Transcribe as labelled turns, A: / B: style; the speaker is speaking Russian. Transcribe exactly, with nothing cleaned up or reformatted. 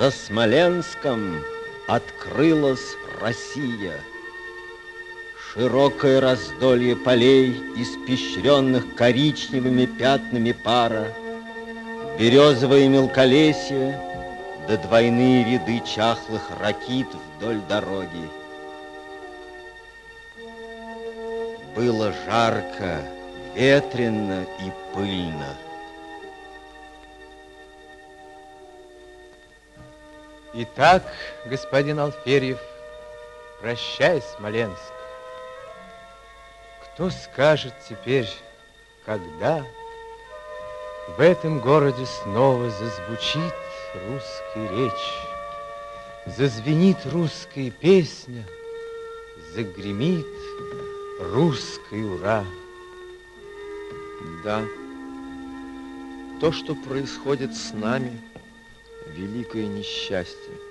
A: За Смоленском открылась Россия. Широкое раздолье полей, испещренных коричневыми пятнами пара, березовые мелколесья, да двойные ряды чахлых ракит вдоль дороги. Было жарко, ветрено и пыльно.
B: Итак, господин Алферьев, прощай, Смоленск. Кто скажет теперь, когда в этом городе снова зазвучит русская речь, зазвенит русская песня, загремит русский ура.
C: Да, то, что происходит с нами, великое несчастье.